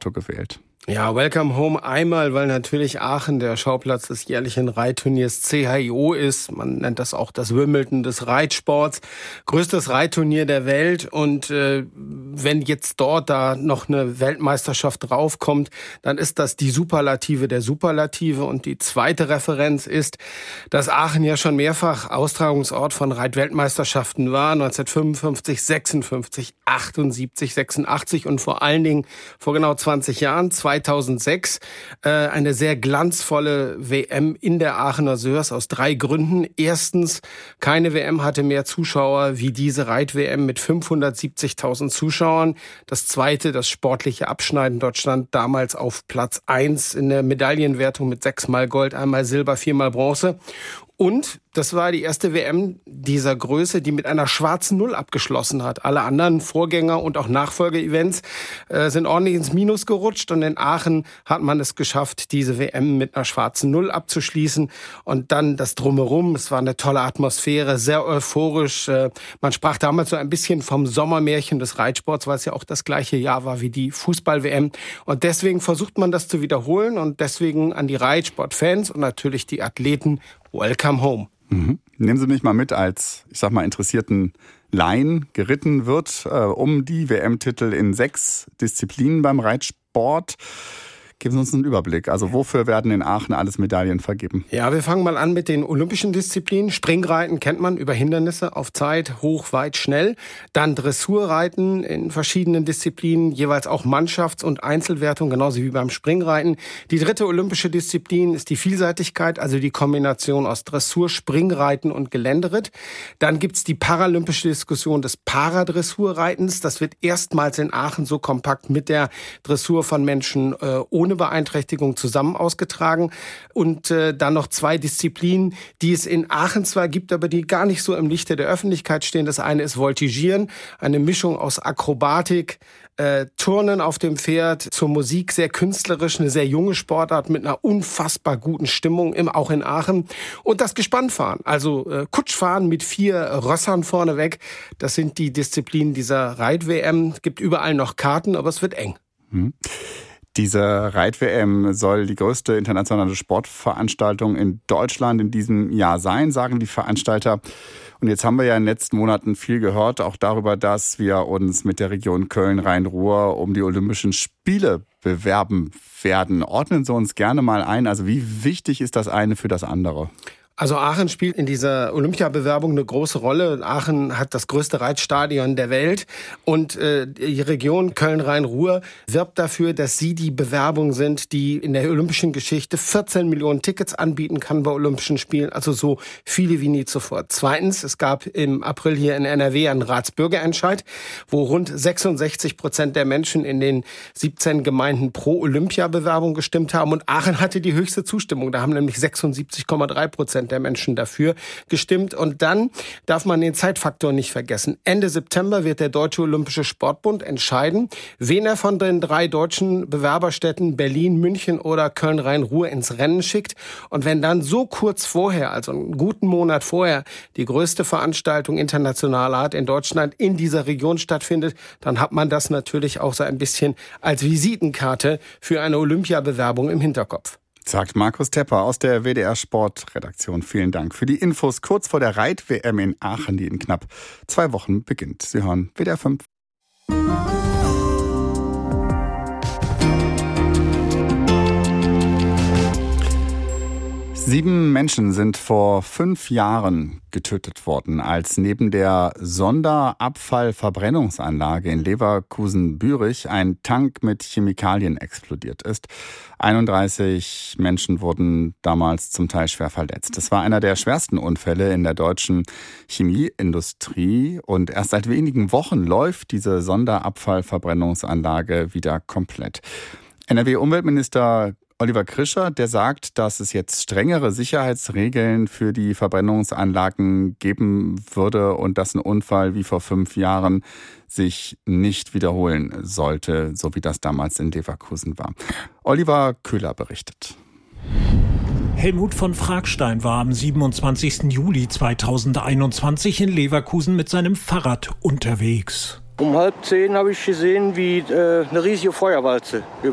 Motto gewählt. Ja, Welcome Home einmal, weil natürlich Aachen der Schauplatz des jährlichen Reitturniers CHIO ist. Man nennt das auch das Wimbledon des Reitsports. Größtes Reitturnier der Welt. Und wenn jetzt dort da noch eine Weltmeisterschaft draufkommt, dann ist das die Superlative der Superlative. Und die zweite Referenz ist, dass Aachen ja schon mehrfach Austragungsort von Reitweltmeisterschaften war. 1955, 56, 78, 86 und vor allen Dingen vor genau 20 Jahren, 2006, eine sehr glanzvolle WM in der Aachener Sörs aus 3 Gründen. Erstens, keine WM hatte mehr Zuschauer wie diese Reit-WM mit 570.000 Zuschauern. Das zweite, das sportliche Abschneiden. Dort stand damals auf Platz 1 in der Medaillenwertung mit 6-mal Gold, 1-mal Silber, 4-mal Bronze. Und das war die erste WM dieser Größe, die mit einer schwarzen Null abgeschlossen hat. Alle anderen Vorgänger- und auch Nachfolge-Events sind ordentlich ins Minus gerutscht. Und in Aachen hat man es geschafft, diese WM mit einer schwarzen Null abzuschließen. Und dann das Drumherum. Es war eine tolle Atmosphäre, sehr euphorisch. Man sprach damals so ein bisschen vom Sommermärchen des Reitsports, weil es ja auch das gleiche Jahr war wie die Fußball-WM. Und deswegen versucht man das zu wiederholen. Und deswegen an die Reitsportfans und natürlich die Athleten: Welcome home. Mhm. Nehmen Sie mich mal mit als, ich sag mal, interessierten Laien. Geritten wird um die WM-Titel in 6 Disziplinen beim Reitsport. Geben Sie uns einen Überblick. Also wofür werden in Aachen alles Medaillen vergeben? Ja, wir fangen mal an mit den olympischen Disziplinen. Springreiten kennt man über Hindernisse auf Zeit, hoch, weit, schnell. Dann Dressurreiten in verschiedenen Disziplinen, jeweils auch Mannschafts- und Einzelwertung, genauso wie beim Springreiten. Die dritte olympische Disziplin ist die Vielseitigkeit, also die Kombination aus Dressur, Springreiten und Geländeritt. Dann gibt's die paralympische Diskussion des Paradressurreitens. Das wird erstmals in Aachen so kompakt mit der Dressur von Menschen ohne Beeinträchtigung zusammen ausgetragen. Und dann noch 2 Disziplinen, die es in Aachen zwar gibt, aber die gar nicht so im Lichte der Öffentlichkeit stehen. Das eine ist Voltigieren, eine Mischung aus Akrobatik, Turnen auf dem Pferd, zur Musik, sehr künstlerisch, eine sehr junge Sportart mit einer unfassbar guten Stimmung, auch in Aachen. Und das Gespannfahren, also Kutschfahren mit 4 Rössern vorneweg. Das sind die Disziplinen dieser Reit-WM. Es gibt überall noch Karten, aber es wird eng. Diese Reit-WM soll die größte internationale Sportveranstaltung in Deutschland in diesem Jahr sein, sagen die Veranstalter. Und jetzt haben wir ja in den letzten Monaten viel gehört, auch darüber, dass wir uns mit der Region Köln-Rhein-Ruhr um die Olympischen Spiele bewerben werden. Ordnen Sie uns gerne mal ein. Also wie wichtig ist das eine für das andere? Also Aachen spielt in dieser Olympiabewerbung eine große Rolle. Aachen hat das größte Reitstadion der Welt und die Region Köln-Rhein-Ruhr wirbt dafür, dass sie die Bewerbung sind, die in der olympischen Geschichte 14 Millionen Tickets anbieten kann bei Olympischen Spielen, also so viele wie nie zuvor. Zweitens, es gab im April hier in NRW einen Ratsbürgerentscheid, wo rund 66% der Menschen in den 17 Gemeinden pro Olympiabewerbung gestimmt haben und Aachen hatte die höchste Zustimmung. Da haben nämlich 76,3% der Menschen dafür gestimmt. Und dann darf man den Zeitfaktor nicht vergessen. Ende September wird der Deutsche Olympische Sportbund entscheiden, wen er von den 3 deutschen Bewerberstädten Berlin, München oder Köln-Rhein-Ruhr ins Rennen schickt. Und wenn dann so kurz vorher, also einen guten Monat vorher, die größte Veranstaltung internationaler Art in Deutschland in dieser Region stattfindet, dann hat man das natürlich auch so ein bisschen als Visitenkarte für eine Olympiabewerbung im Hinterkopf. Sagt Markus Tepper aus der WDR Sportredaktion. Vielen Dank für die Infos kurz vor der Reit-WM in Aachen, die in knapp 2 Wochen beginnt. Sie hören WDR 5. 7 Menschen sind vor 5 Jahren getötet worden, als neben der Sonderabfallverbrennungsanlage in Leverkusen-Bürich ein Tank mit Chemikalien explodiert ist. 31 Menschen wurden damals zum Teil schwer verletzt. Es war einer der schwersten Unfälle in der deutschen Chemieindustrie und erst seit wenigen Wochen läuft diese Sonderabfallverbrennungsanlage wieder komplett. NRW-Umweltminister Oliver Krischer, der sagt, dass es jetzt strengere Sicherheitsregeln für die Verbrennungsanlagen geben würde und dass ein Unfall wie vor 5 Jahren sich nicht wiederholen sollte, so wie das damals in Leverkusen war. Oliver Köhler berichtet. Helmut von Fragstein war am 27. Juli 2021 in Leverkusen mit seinem Fahrrad unterwegs. Um 9:30 habe ich gesehen, wie eine riesige Feuerwalze